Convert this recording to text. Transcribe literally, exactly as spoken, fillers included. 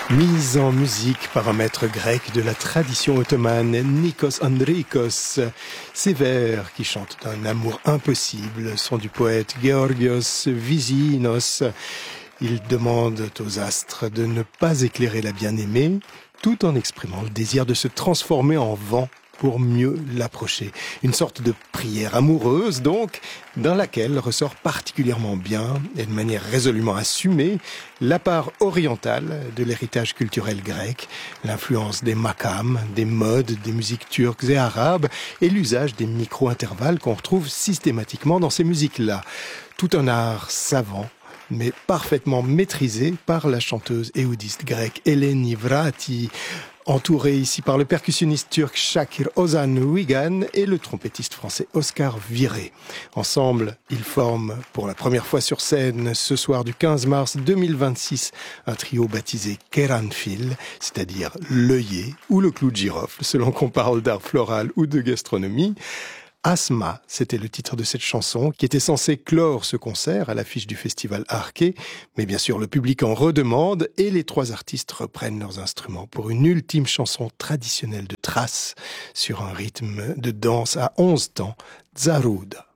Mise en musique par un maître grec de la tradition ottomane, Nikos Andrikos. Ces vers qui chantent d'un amour impossible sont du poète Georgios Vizinos. Ils demandent aux astres de ne pas éclairer la bien-aimée, tout en exprimant le désir de se transformer en vent pour mieux l'approcher. Une sorte de prière amoureuse, donc, dans laquelle ressort particulièrement bien, et de manière résolument assumée, la part orientale de l'héritage culturel grec, l'influence des makams, des modes, des musiques turques et arabes, et l'usage des micro-intervalles qu'on retrouve systématiquement dans ces musiques-là. Tout un art savant, mais parfaitement maîtrisé par la chanteuse et oudiste grecque Eleni Vrati, entourée ici par le percussionniste turc Shakir Ozan Wigan et le trompettiste français Oscar Viré. Ensemble, ils forment pour la première fois sur scène ce soir du quinze mars deux mille vingt-six un trio baptisé Keranfil, c'est-à-dire l'œillet ou le clou de girofle, selon qu'on parle d'art floral ou de gastronomie. Asma, c'était le titre de cette chanson qui était censée clore ce concert à l'affiche du festival Arké. Mais bien sûr, le public en redemande et les trois artistes reprennent leurs instruments pour une ultime chanson traditionnelle de Thrace sur un rythme de danse à onze temps, Tzarouda.